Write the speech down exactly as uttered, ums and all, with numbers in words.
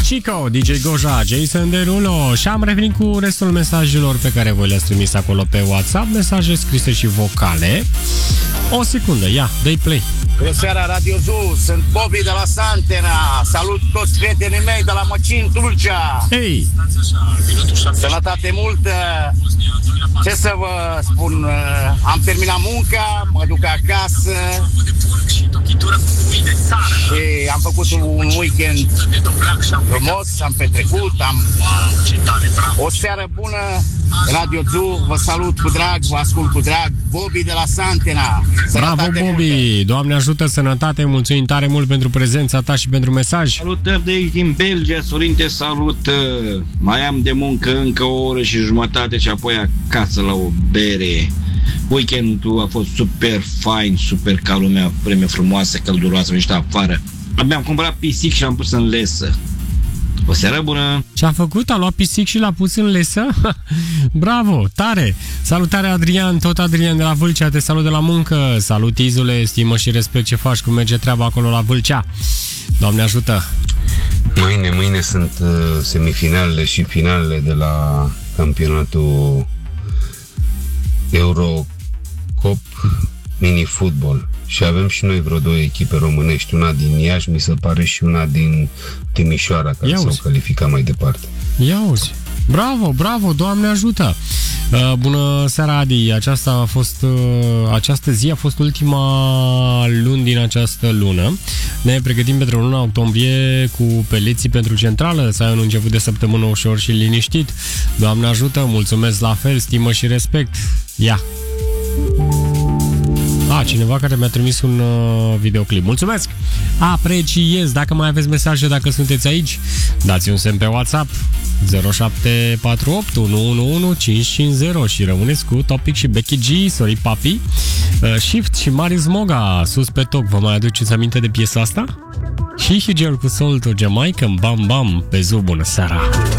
Chico, D J Goja, Jason Derulo și am revenit cu restul mesajelor pe care voi le-ați trimis acolo pe WhatsApp, mesaje scrise și vocale. O secundă, ia, dă-i play. Bună seara, Radio Zoo, sunt Bobby de la Santena. Salut toți prietenii mei de la Măcin, Tulcea. Hei! Sănătate multă. Ce să vă spun, am terminat munca, mă duc acasă și am făcut un weekend frumos, am petrecut, am o seară bună. Radio Zoo, vă salut cu drag, vă ascult cu drag. Bobby de la Santena. Bravo, Bobby! Multă. Doamne ajută, sănătate, mulțumim tare mult pentru prezența ta și pentru mesaj. Salutări de aici din Belgia, Sorin te salută. Mai am de muncă încă o oră și jumătate și apoi acasă la o bere. Weekendul a fost super fain, super ca lumea, vreme frumoasă, călduroasă, niște afară. Abia am cumpărat pisic și l-am pus în lesă. O seară bună! Ce-a făcut? A luat pisic și l-a pus în lesă? Bravo! Tare! Salutare, Adrian! Tot Adrian de la Vâlcea, te salut de la muncă! Salut, Izule! Stimă și respect ce faci, cum merge treaba acolo la Vâlcea! Doamne ajută! Mâine, mâine sunt uh, semifinalele și finalele de la campionatul Eurocop mini-football. Și avem și noi vreo două echipe românești, una din Iași, mi se pare, și una din Timișoara, care s-au calificat mai departe. Ia uzi! Bravo, bravo, Doamne ajută! Uh, bună seara, Adi! Aceasta a fost, uh, această zi a fost ultima luni din această lună. Ne pregătim pentru luna octombrie cu peleții pentru centrală, să ai un început de săptămână ușor și liniștit. Doamne ajută, mulțumesc la fel, stimă și respect! Ia! A, cineva care mi-a trimis un uh, videoclip. Mulțumesc! Apreciez! Dacă mai aveți mesaje, dacă sunteți aici, dați un semn pe WhatsApp zero șapte patru opt unu unu unu cinci cinci zero și rămâneți cu Topic și Becky G, Sorry Papi, uh, Shift și Marius Moga, Sus pe Toc. Vă mai aduceți aminte de piesa asta? Și Hugel cu Soul to Jamaica, Bam Bam, pe Zoo. Bună seara!